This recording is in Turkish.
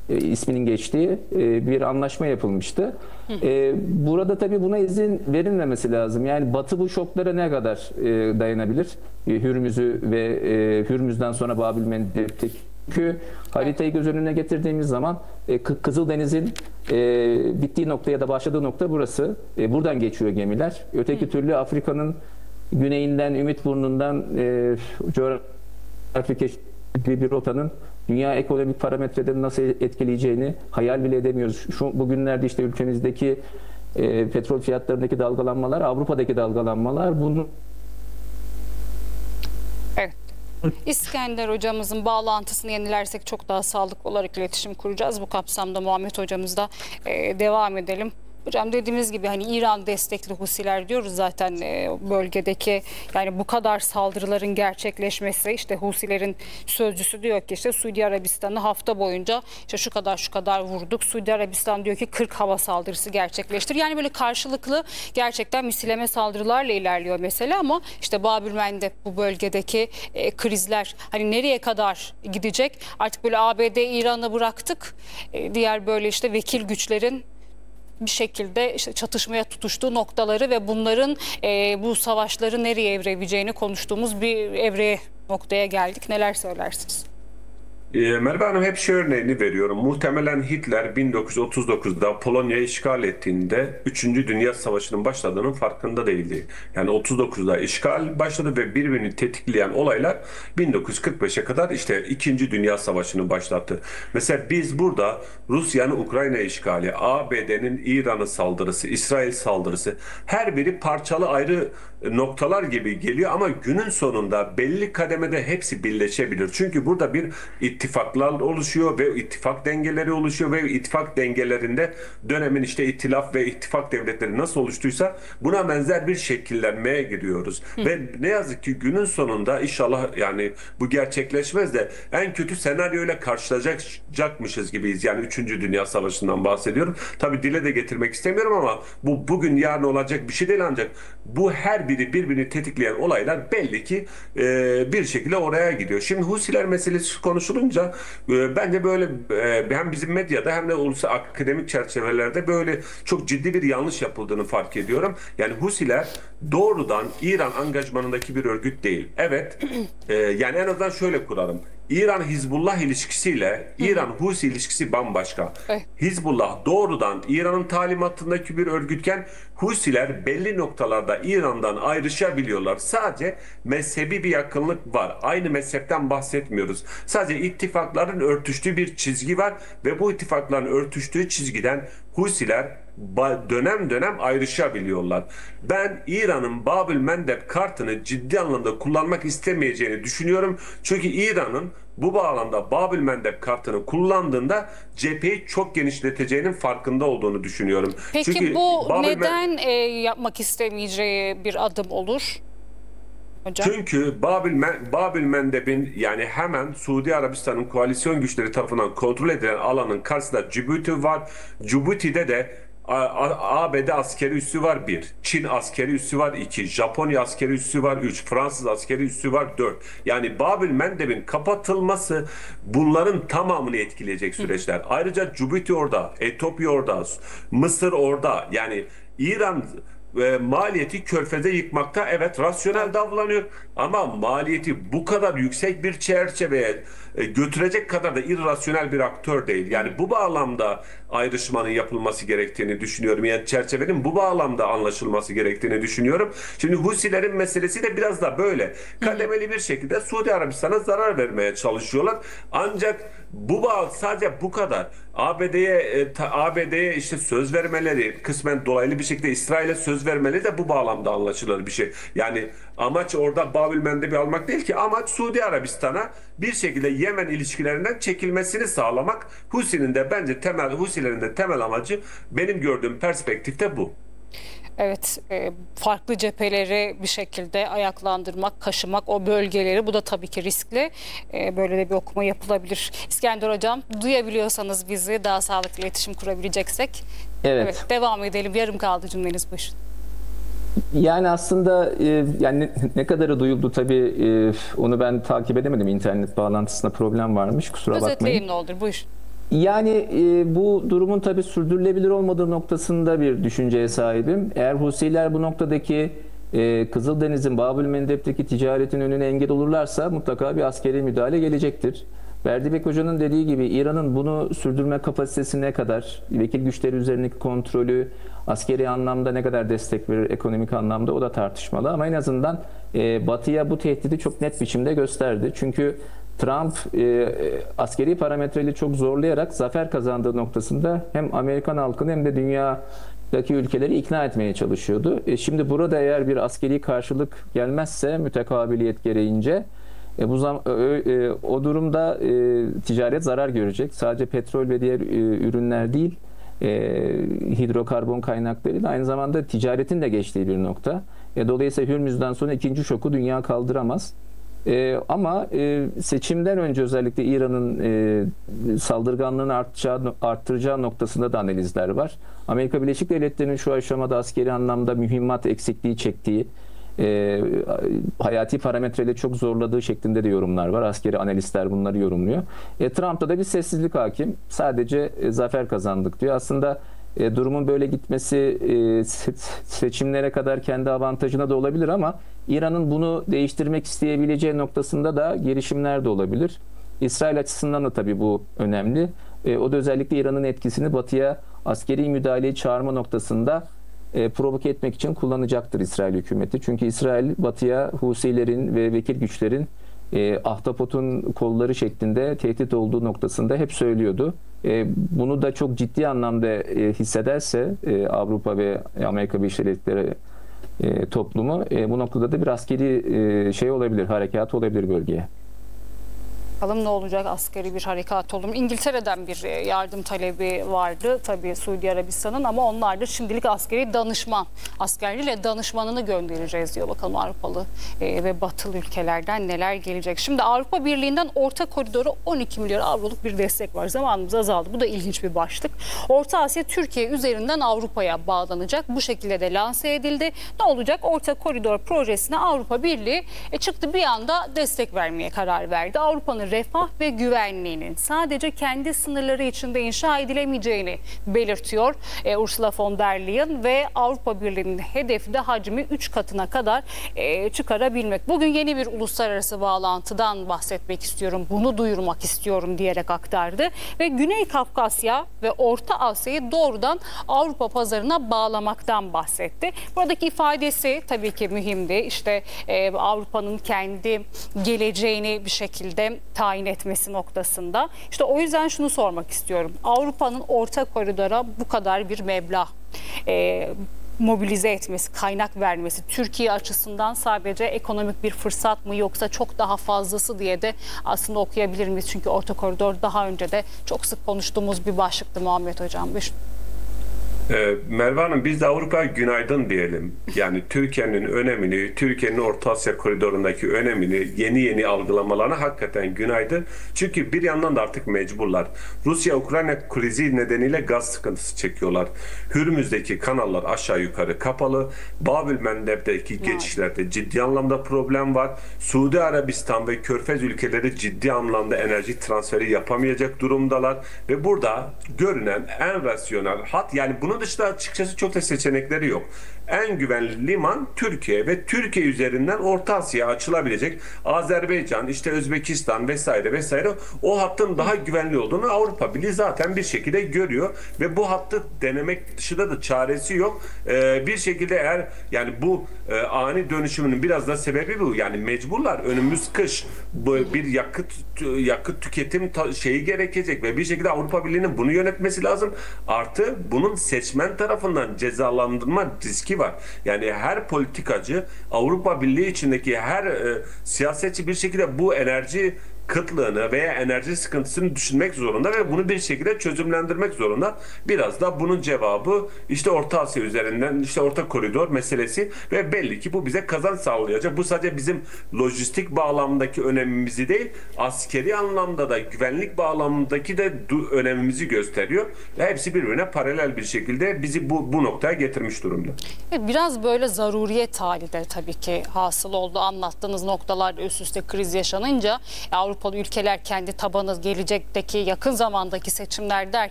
isminin geçtiği bir anlaşma yapılmıştı. Burada tabii buna izin verilmemesi lazım. Yani Batı bu şoklara ne kadar dayanabilir? Hürmüz'ü ve Hürmüz'den sonra Babil Mendeb'teki. Çünkü haritayı göz önüne getirdiğimiz zaman Kızıldeniz'in bittiği nokta ya da başladığı nokta burası. Buradan geçiyor gemiler. Öteki türlü Afrika'nın güneyinden, Ümitburnu'ndan coğrafi keşfi bir rotanın dünya ekonomik parametrelerini nasıl etkileyeceğini hayal bile edemiyoruz. Bugünlerde işte ülkemizdeki petrol fiyatlarındaki dalgalanmalar, Avrupa'daki dalgalanmalar bunu. Evet. İskender hocamızın bağlantısını yenilersek çok daha sağlıklı olarak iletişim kuracağız. Bu kapsamda Muhammed hocamızla devam edelim. Hocam dediğimiz gibi hani İran destekli Husiler diyoruz zaten bölgedeki, yani bu kadar saldırıların gerçekleşmesi, işte Husilerin sözcüsü diyor ki işte Suudi Arabistan'ı hafta boyunca işte şu kadar vurduk. Suudi Arabistan diyor ki 40 hava saldırısı gerçekleştir. Yani böyle karşılıklı gerçekten misilleme saldırılarla ilerliyor mesela, ama işte Babül Mendeb, bu bölgedeki krizler hani nereye kadar gidecek? Artık böyle ABD İran'ı bıraktık. Diğer böyle işte vekil güçlerin bir şekilde işte çatışmaya tutuştuğu noktaları ve bunların bu savaşları nereye evrilebileceğini konuştuğumuz bir noktaya geldik. Neler söylersiniz? Merve Hanım, hep şu örneğini veriyorum. Muhtemelen Hitler 1939'da Polonya'yı işgal ettiğinde 3. Dünya Savaşı'nın başladığının farkında değildi. Yani 39'da işgal başladı ve birbirini tetikleyen olaylar 1945'e kadar işte 2. Dünya Savaşı'nı başlattı. Mesela biz burada Rusya'nın Ukrayna işgali, ABD'nin İran'a saldırısı, İsrail saldırısı, her biri parçalı ayrı noktalar gibi geliyor ama günün sonunda belli kademede hepsi birleşebilir. Çünkü burada bir ittifaklar oluşuyor ve ittifak dengeleri oluşuyor ve ittifak dengelerinde dönemin işte itilaf ve ittifak devletleri nasıl oluştuysa buna benzer bir şekillenmeye gidiyoruz. Ve ne yazık ki günün sonunda inşallah yani bu gerçekleşmez de en kötü senaryoyla karşılaşacakmışız gibiyiz. Yani 3. Dünya Savaşı'ndan bahsediyorum. Tabii dile de getirmek istemiyorum ama bu bugün yarın olacak bir şey değil, ancak bu her biri birbirini tetikleyen olaylar belli ki bir şekilde oraya gidiyor. Şimdi Husiler meselesi konuşulunca bence böyle hem bizim medyada hem de ulusal akademik çerçevelerde böyle çok ciddi bir yanlış yapıldığını fark ediyorum. Yani Husiler doğrudan İran angajmanındaki bir örgüt değil. Evet, yani en azından şöyle kurarım. İran-Hizbullah ilişkisiyle İran-Husi ilişkisi bambaşka. Hizbullah doğrudan İran'ın talimatındaki bir örgütken Husiler belli noktalarda İran'dan ayrışabiliyorlar. Sadece mezhebi bir yakınlık var. Aynı mezhepten bahsetmiyoruz. Sadece ittifakların örtüştüğü bir çizgi var ve bu ittifakların örtüştüğü çizgiden Husiler dönem dönem ayrışabiliyorlar. Ben İran'ın Babül Mendeb kartını ciddi anlamda kullanmak istemeyeceğini düşünüyorum. Çünkü İran'ın bu bağlamda Babül Mendeb kartını kullandığında cepheyi çok genişleteceğinin farkında olduğunu düşünüyorum. Peki Çünkü bu neden yapmak istemeyeceği bir adım olur hocam? Çünkü Babül Mendeb'in yani hemen Suudi Arabistan'ın koalisyon güçleri tarafından kontrol edilen alanın karşısında Cibuti var. Cibuti'de de ABD askeri üssü var 1. Çin askeri üssü var 2. Japonya askeri üssü var 3. Fransız askeri üssü var 4. Yani Babül Mendeb'in kapatılması bunların tamamını etkileyecek süreçler. Ayrıca Cibuti orada, Etiyopya orada, Mısır orada. Yani İran maliyeti körfeze yıkmakta evet rasyonel davranıyor ama maliyeti bu kadar yüksek bir çerçeveye götürecek kadar da irrasyonel bir aktör değil. Yani bu bağlamda ayrışmanın yapılması gerektiğini düşünüyorum. Yani çerçevenin bu bağlamda anlaşılması gerektiğini düşünüyorum. Şimdi Husilerin meselesi de biraz da böyle. Kademeli bir şekilde Suudi Arabistan'a zarar vermeye çalışıyorlar. Ancak sadece bu kadar. ABD'ye işte söz vermeleri, kısmen dolaylı bir şekilde İsrail'e söz vermeleri de bu bağlamda anlaşılır bir şey. Yani amaç orada Babül Mendeb'i almak değil ki, amaç Suudi Arabistan'a bir şekilde Yemen ilişkilerinden çekilmesini sağlamak. Husilerin de temel amacı benim gördüğüm perspektifte bu. Evet, farklı cepheleri bir şekilde ayaklandırmak, kaşımak o bölgeleri, bu da tabii ki riskli. Böyle de bir okuma yapılabilir. İskender hocam, duyabiliyorsanız bizi, daha sağlıklı iletişim kurabileceksek. Evet, devam edelim. Yarım kaldı cümleniz, buyurun. Yani aslında yani ne kadarı duyuldu tabii onu ben takip edemedim. İnternet bağlantısında problem varmış. Kusura bakmayın. Özetleyin ne olur, buyur. Yani bu durumun tabii sürdürülebilir olmadığı noktasında bir düşünceye sahibim. Eğer Husiler bu noktadaki Kızıldeniz'in Babülmendeb'teki ticaretin önüne engel olurlarsa mutlaka bir askeri müdahale gelecektir. Berdibek Hoca'nın dediği gibi İran'ın bunu sürdürme kapasitesi ne kadar, vekil güçleri üzerindeki kontrolü, askeri anlamda ne kadar destek verir, ekonomik anlamda o da tartışmalı. Ama en azından Batı'ya bu tehdidi çok net biçimde gösterdi. Çünkü Trump askeri parametreleri çok zorlayarak zafer kazandığı noktasında hem Amerikan halkını hem de dünyadaki ülkeleri ikna etmeye çalışıyordu. Şimdi burada eğer bir askeri karşılık gelmezse mütekabiliyet gereğince o durumda ticaret zarar görecek. Sadece petrol ve diğer ürünler değil, hidrokarbon kaynakları da aynı zamanda ticaretin de geçtiği bir nokta. Dolayısıyla Hürmüz'den sonra ikinci şoku dünya kaldıramaz. Ama seçimden önce özellikle İran'ın saldırganlığını arttıracağı noktasında da analizler var. Amerika Birleşik Devletleri'nin şu aşamada askeri anlamda mühimmat eksikliği çektiği, hayati parametreyle çok zorladığı şeklinde de yorumlar var. Askeri analistler bunları yorumluyor. Trump'ta da bir sessizlik hakim. Sadece zafer kazandık diyor. Aslında durumun böyle gitmesi seçimlere kadar kendi avantajına da olabilir ama İran'ın bunu değiştirmek isteyebileceği noktasında da girişimler de olabilir. İsrail açısından da tabii bu önemli. O da özellikle İran'ın etkisini Batı'ya askeri müdahaleyi çağırma noktasında provoke etmek için kullanacaktır İsrail hükümeti. Çünkü İsrail Batı'ya Husilerin ve vekil güçlerin ahtapotun kolları şeklinde tehdit olduğu noktasında hep söylüyordu. Bunu da çok ciddi anlamda hissederse Avrupa ve Amerika Birleşik Devletleri toplumu bu noktada da bir askeri şey olabilir, harekat olabilir bölgeye. Bakalım ne olacak, askeri bir harekat olur mu? İngiltere'den bir yardım talebi vardı tabii Suudi Arabistan'ın, ama onlar da şimdilik askeri danışman, askerliyle danışmanını göndereceğiz diyor. Bakalım Avrupalı ve batılı ülkelerden neler gelecek. Şimdi Avrupa Birliği'nden Orta Koridor'a 12 milyar avroluk bir destek var. Zamanımız azaldı. Bu da ilginç bir başlık. Orta Asya Türkiye üzerinden Avrupa'ya bağlanacak. Bu şekilde de lanse edildi. Ne olacak? Orta Koridor projesine Avrupa Birliği çıktı, bir anda destek vermeye karar verdi. Avrupa'nın refah ve güvenliğinin sadece kendi sınırları içinde inşa edilemeyeceğini belirtiyor Ursula von der Leyen ve Avrupa Birliği'nin hedefi de hacmi 3 katına kadar çıkarabilmek. Bugün yeni bir uluslararası bağlantıdan bahsetmek istiyorum, bunu duyurmak istiyorum diyerek aktardı ve Güney Kafkasya ve Orta Asya'yı doğrudan Avrupa pazarına bağlamaktan bahsetti. Buradaki ifadesi tabii ki mühimdi. İşte Avrupa'nın kendi geleceğini bir şekilde tayin etmesi noktasında. İşte o yüzden şunu sormak istiyorum. Avrupa'nın Orta Koridor'a bu kadar bir meblağ mobilize etmesi, kaynak vermesi Türkiye açısından sadece ekonomik bir fırsat mı, yoksa çok daha fazlası diye de aslında okuyabilir miyiz? Çünkü Orta Koridor daha önce de çok sık konuştuğumuz bir başlıktı Muhammed Hocam. Merve Hanım, biz de Avrupa günaydın diyelim. Yani Türkiye'nin önemini, Türkiye'nin Orta Asya koridorundaki önemini, yeni algılamalarına hakikaten günaydın. Çünkü bir yandan da artık mecburlar. Rusya-Ukrayna krizi nedeniyle gaz sıkıntısı çekiyorlar. Hürmüz'deki kanallar aşağı yukarı kapalı. Babülmendeb'deki geçişlerde ciddi anlamda problem var. Suudi Arabistan ve Körfez ülkeleri ciddi anlamda enerji transferi yapamayacak durumdalar. Ve burada görünen en rasyonel hat, yani bunun dışında açıkçası çok da seçenekleri yok. En güvenli liman Türkiye ve Türkiye üzerinden Orta Asya'ya açılabilecek Azerbaycan, işte Özbekistan vesaire o hattın daha güvenli olduğunu Avrupa Birliği zaten bir şekilde görüyor ve bu hattı denemek dışında da çaresi yok. Bir şekilde eğer yani bu ani dönüşümünün biraz da sebebi bu. Yani mecburlar, önümüz kış, bir yakıt tüketim şeyi gerekecek ve bir şekilde Avrupa Birliği'nin bunu yönetmesi lazım. Artı bunun seçmen tarafından cezalandırma riski var. Yani her politikacı, Avrupa Birliği içindeki her siyasetçi bir şekilde bu enerji kıtlığını veya enerji sıkıntısını düşünmek zorunda ve bunu bir şekilde çözümlendirmek zorunda. Biraz da bunun cevabı işte Orta Asya üzerinden, işte Orta Koridor meselesi ve belli ki bu bize kazanç sağlayacak. Bu sadece bizim lojistik bağlamındaki önemimizi değil, askeri anlamda da, güvenlik bağlamındaki de önemimizi gösteriyor ve hepsi birbirine paralel bir şekilde bizi bu noktaya getirmiş durumda. Biraz böyle zaruriyet hali de tabii ki hasıl oldu. Anlattığınız noktalarda üst üste kriz yaşanınca Avrupa Avrupalı ülkeler kendi tabanı gelecekteki yakın zamandaki seçimler derken